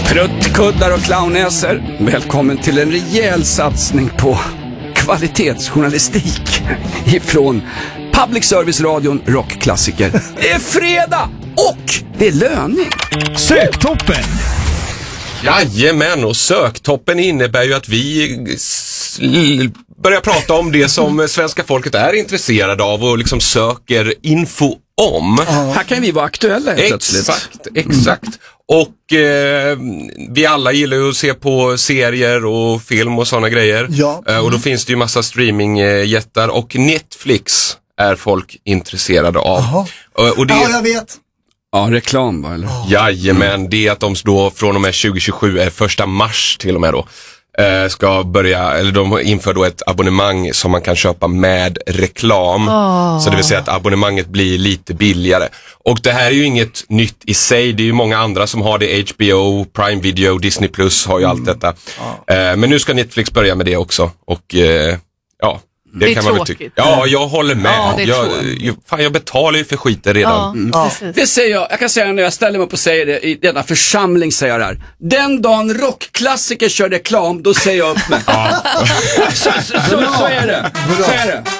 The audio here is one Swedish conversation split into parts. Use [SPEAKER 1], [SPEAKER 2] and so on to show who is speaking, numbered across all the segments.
[SPEAKER 1] Pruttkuddar och clownnäser. Välkommen till en rejäl satsning på kvalitetsjournalistik ifrån Public Service-radion Rockklassiker. Det är fredag och det är löning.
[SPEAKER 2] Söktoppen!
[SPEAKER 3] Jajamän, och söktoppen innebär ju att vi börjar prata om det som svenska folket är intresserade av och liksom söker info om.
[SPEAKER 1] Här kan vi vara aktuella helt plötsligt.
[SPEAKER 3] Exakt. Och vi alla gillar ju att se på serier och film och sådana grejer.
[SPEAKER 2] Ja.
[SPEAKER 3] Och då finns det ju massa streamingjättar och Netflix är folk intresserade av. Och det...
[SPEAKER 2] Ja, jag vet.
[SPEAKER 1] Ja, reklam va? Eller?
[SPEAKER 3] Jajamän, det är att de då från och med 2027, 1 mars till och med då, ska börja, eller de inför då ett abonnemang som man kan köpa med reklam. Så det vill säga att abonnemanget blir lite billigare. Och det här är ju inget nytt i sig, det är ju många andra som har det, HBO, Prime Video, Disney Plus har ju allt detta. Men nu ska Netflix börja med det också och ja.
[SPEAKER 4] Det
[SPEAKER 3] kan
[SPEAKER 4] är
[SPEAKER 3] man väl tycka. Ja, jag håller med. Jag betalar ju för skiten redan.
[SPEAKER 1] Det säger jag kan säga när jag ställer mig upp och säger det i denna församling, säger jag där. Den dagen rockklassiker kör reklam, då säger jag upp mig. Så är det. Så är det.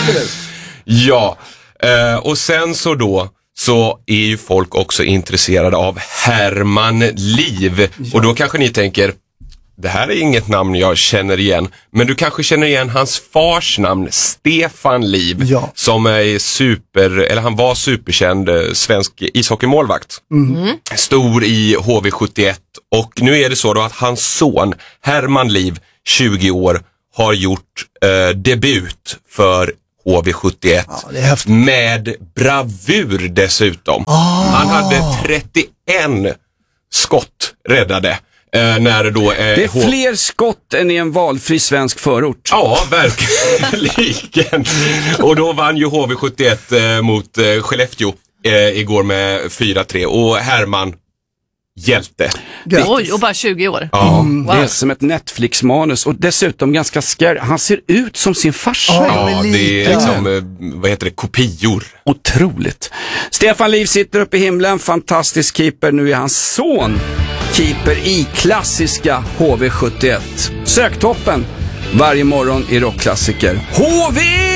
[SPEAKER 3] Ja, och sen så då så är ju folk också intresserade av Herman Liv. Och då kanske ni tänker, det här är inget namn jag känner igen. Men du kanske känner igen hans fars namn, Stefan Liv. Som är han var superkänd svensk ishockeymålvakt. Stor i HV71. Och nu är det så då att hans son, Herman Liv, 20 år, har gjort debut för HV71 med bravur dessutom. Han hade 31 skott räddade. När då,
[SPEAKER 1] det är fler skott än i en valfri svensk förort.
[SPEAKER 3] Ja, verkligen. Och då vann ju HV71 mot Skellefteå igår med 4-3. Och Herman, hjälte.
[SPEAKER 4] Oj, och bara 20 år.
[SPEAKER 1] Det är som ett Netflix-manus. Och dessutom ganska scary. Han ser ut som sin farsa.
[SPEAKER 3] Ja, det är liksom, kopior.
[SPEAKER 1] Otroligt. Stefan Liv sitter uppe i himlen. Fantastisk keeper. Nu är hans son keeper i klassiska HV71. Söktoppen varje morgon i Rockklassiker. HV!